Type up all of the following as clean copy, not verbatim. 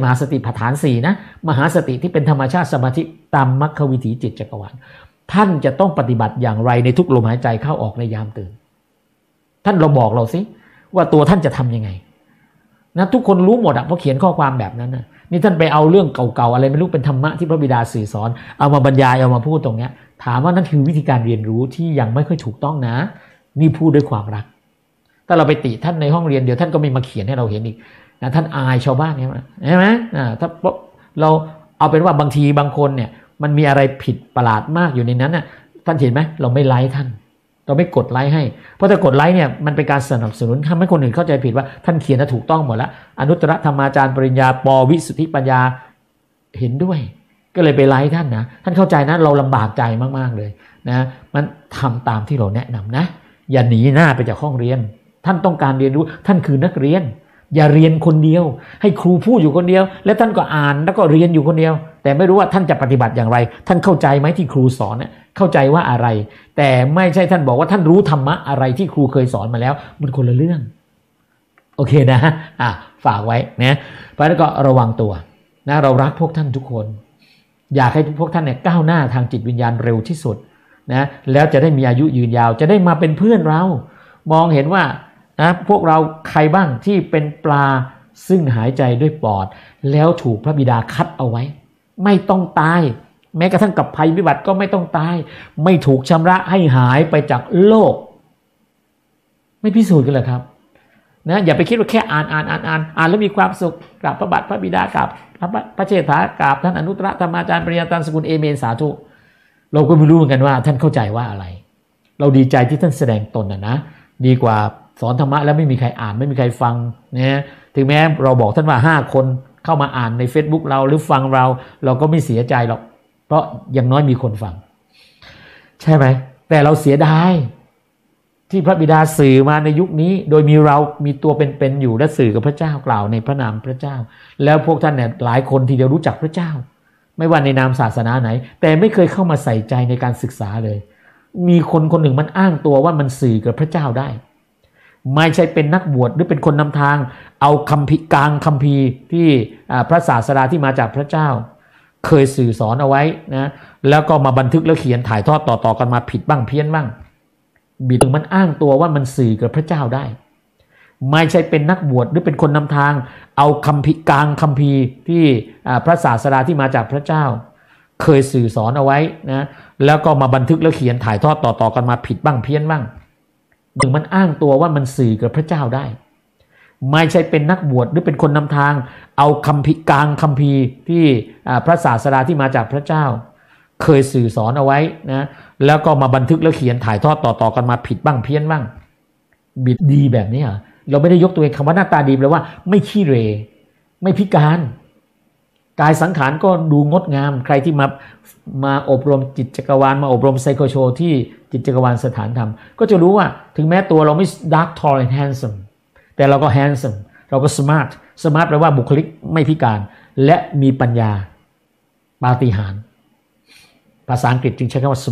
มหาสติปัฏฐาน4นะมหาสติที่เป็นธรรมชาติสมาธิตามมรรควิถีจิตจักรวาลท่านจะต้องปฏิบัติอย่างไรในทุกลมหายใจเข้าออกในยามตื่นท่านเราบอกเราสิว่าตัวท่านจะทำยังไงนะทุกคนรู้หมดเพราะเขียนข้อความแบบนั้นนะนี่ท่านไปเอาเรื่องเก่าๆอะไรไม่รู้เป็นธรรมะที่พระบิดาสื่อสอนเอามาบรรยายเอามาพูดตรงเนี้ยถามว่านั่นคือวิธีการเรียนรู้ที่ยังไม่ค่อยถูกต้องนะนี่พูดด้วยความรักถ้าเราไปติท่านในห้องเรียนเดี๋ยวท่านก็ไม่มาเขียนให้เราเห็นอีกนะท่านอายชาวบ้านใช่ไหมถ้าเราเอาเป็นว่าบางทีบางคนเนี่ยมันมีอะไรผิดประหลาดมากอยู่ในนั้นน่ะท่านเห็นไหมเราไม่ไลค์ท่านเราไม่กดไลค์ให้เพราะถ้ากดไลค์เนี่ยมันเป็นการสนับสนุนทำให้คนอื่นเข้าใจผิดว่าท่านเขียนถูกต้องหมดแล้วอนุตตรธรรมาจารย์ปริญญาปวิสุทธิปัญญาเห็นด้วยก็เลยไปไลค์ท่านนะท่านเข้าใจนะเราลำบากใจมากๆเลยนะมันทำตามที่เราแนะนำนะอย่าหนีหน้าไปจากห้องเรียนท่านต้องการเรียนรู้ท่านคือนักเรียนอย่าเรียนคนเดียวให้ครูพูดอยู่คนเดียวและท่านก็อ่านแล้วก็เรียนอยู่คนเดียวแต่ไม่รู้ว่าท่านจะปฏิบัติอย่างไรท่านเข้าใจไหมที่ครูสอนเนี่ยเข้าใจว่าอะไรแต่ไม่ใช่ท่านบอกว่าท่านรู้ธรรมะอะไรที่ครูเคยสอนมาแล้วมันคนละเรื่องโอเคนะฝากไว้นะเพราะฉะนั้นก็ระวังตัวนะเรารักพวกท่านทุกคนอยากให้พวกท่านเนี่ยก้าวหน้าทางจิตวิญญาณเร็วที่สุดนะแล้วจะได้มีอายุยืนยาวจะได้มาเป็นเพื่อนเรามองเห็นว่านะพวกเราใครบ้างที่เป็นปลาซึ่งหายใจด้วยปอดแล้วถูกพระบิดาคัดเอาไว้ไม่ต้องตายแม้กระทั่งกับภัยพิบัติก็ไม่ต้องตายไม่ถูกชำระให้หายไปจากโลกไม่พิสูจน์กันเหรอครับนะอย่าไปคิดว่าแค่อ่านแล้วมีความสุขกราบพระบาทพระบิดากราบพระเชษฐากราบท่านอนุตตรธรรมาจารย์ปริญญาตามสกุลเอเมนสาธุเราก็ไม่รู้เหมือนกันว่าท่านเข้าใจว่าอะไรเราดีใจที่ท่านแสดงตนนะดีกว่าสอนธรรมะแล้วไม่มีใครอ่านไม่มีใครฟังนะถึงแม้เราบอกท่านว่า5คนเข้ามาอ่านใน Facebook เราหรือฟังเราก็ไม่เสียใจหรอกเพราะอย่างน้อยมีคนฟังใช่ไหมแต่เราเสียดายที่พระบิดาสื่อมาในยุคนี้โดยมีตัวเป็นๆอยู่และสื่อกับพระเจ้ากล่าวในพระนามพระเจ้าแล้วพวกท่านเนี่ยหลายคนที่จะรู้จักพระเจ้าไม่ว่าในนามศาสนาไหนแต่ไม่เคยเข้ามาใส่ใจในการศึกษาเลยมีคนคนหนึ่งมันอ้างตัวว่ามันสื่อกับพระเจ้าได้ไม่ใช่เป็นนักบวชหรือเป็นคนนำทางเอาคัมภีร์กลางคัมภีร์ที่พระศาสดาที่มาจากพระเจ้าเคยสื่อสอนเอาไว้นะแล้วก็มาบันทึกแล้วเขียนถ่ายทอดต่อๆกันมาผิดบ้างเพี้ยนบ้างบิดมันอ้างตัวว่ามันสื่อกับพระเจ้าได้ไม่ใช่เป็นนักบวชหรือเป็นคนนำทางเอาคัมภีร์กลางคัมภีร์ที่พระศาสดาที่มาจากพระเจ้าเคยสื่อสอนเอาไว้นะแล้วก็มาบันทึกแล้วเขียนถ่ายทอดต่อๆกันมาผิดบ้างเพี้ยนบ้างมันอ้างตัวว่ามันสื่อกับพระเจ้าได้ไม่ใช่เป็นนักบวชหรือเป็นคนนำทางเอาคัมภีร์กลางคัมภีร์ที่พระศาสดาที่มาจากพระเจ้าเคยสื่อสอนเอาไว้นะแล้วก็มาบันทึกแล้วเขียนถ่ายทอดต่อๆกันมาผิดบ้างเพี้ยนบ้างบิดดีแบบนี้เราไม่ได้ยกตัวเองคำว่าหน้าตาดีเลยว่าไม่ขี้เหร่ไม่พิการกายสังขารก็ดูงดงามใครที่มาอบรมจิตจักรวาลมาอบรมไซโคโชที่จิตจักรวาลสถานธรรมก็จะรู้ว่าถึงแม้ตัวเราไม่ dark tall and handsome แต่เราก็ handsome เราก็ smart แปลว่าบุคลิกไม่พิการและมีปัญญาปาฏิหาริย์ภาษาอังกฤษจึงใช้คำว่า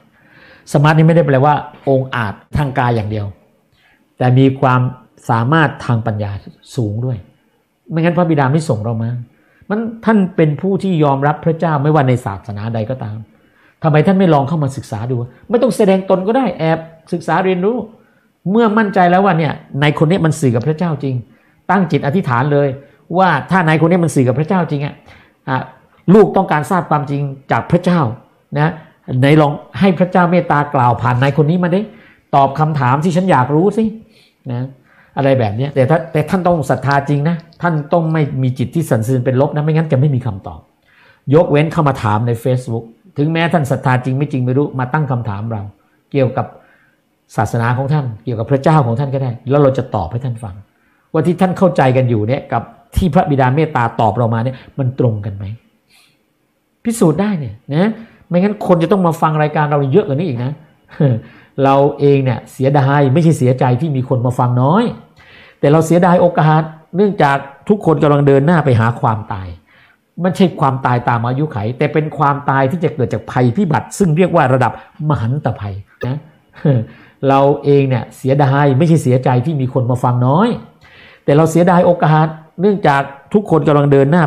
smart นี่ไม่ได้แปลว่าองค์อาจทางกายอย่างเดียวแต่มีความสามารถทางปัญญาสูงด้วยไม่งั้นพระบิดาไม่ส่งเรามาท่านเป็นผู้ที่ยอมรับพระเจ้าไม่ว่าในศาสนาใดก็ตามทำไมท่านไม่ลองเข้ามาศึกษาดูไม่ต้องแสดงตนก็ได้แอบศึกษาเรียนรู้เมื่อมั่นใจแล้วว่าเนี่ยนายคนนี้มันสื่อกับพระเจ้าจริงตั้งจิตอธิษฐานเลยว่าถ้านายคนนี้มันสื่อกับพระเจ้าจริงลูกต้องการทราบความจริงจากพระเจ้านะไหนลองให้พระเจ้าเมตตากล่าวผ่านนายคนนี้มาดิตอบคำถามที่ฉันอยากรู้สินะอะไรแบบนี้แต่ท่านต้องศรัทธาจริงนะท่านต้องไม่มีจิตที่สันซึนเป็นลบนะไม่งั้นจะไม่มีคำตอบยกเว้นเข้ามาถามใน Facebook ถึงแม้ท่านศรัทธาจริงไม่จริงไม่รู้มาตั้งคำถามเราเกี่ยวกับศาสนาของท่านเกี่ยวกับพระเจ้าของท่านก็ได้แล้วเราจะตอบให้ท่านฟังว่าที่ท่านเข้าใจกันอยู่เนี่ยกับที่พระบิดาเมตตาตอบเรามาเนี่ยมันตรงกันไหมพิสูจน์ได้เนี่ยนะไม่งั้นคนจะต้องมาฟังรายการเราเยอะกว่านี้อีกนะ เราเองเนี่ยเสียดายไม่ใช่เสียใจที่มีคนมาฟังน้อยแต่เราเสียดายโอกาสเนื่องจากทุกคนกำลังเดินหน้าไปหาความตายไม่ใช่ความตายตามอายุไขแต่เป็นความตายที่จะเกิดจากภัยพิบัติซึ่งเรียกว่าระดับมหันตภัยนะ เราเองเนี่ยเสียดายไม่ใช่เสียใจที่มีคนมาฟังน้อยแต่เราเสียดายโอกาสเนื่องจากทุกคนกำลังเดินหน้า